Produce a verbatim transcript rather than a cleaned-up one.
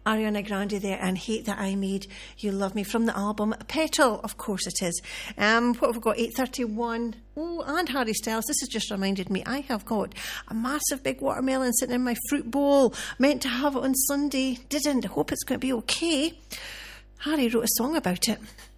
Ariana Grande there, and Hate That I Made You Love Me from the album Petal. Of course it is. Um, what have we got? eight thirty-one. Oh, and Harry Styles. This has just reminded me, I have got a massive big watermelon sitting in my fruit bowl. Meant to have it on Sunday. Didn't. I hope it's going to be okay. Harry wrote a song about it.